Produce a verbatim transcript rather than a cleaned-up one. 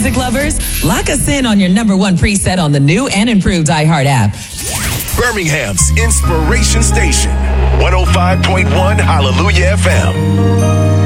music lovers, lock us in on your number one preset on the new and improved iHeart app. Birmingham's Inspiration Station, one oh five point one Hallelujah F M.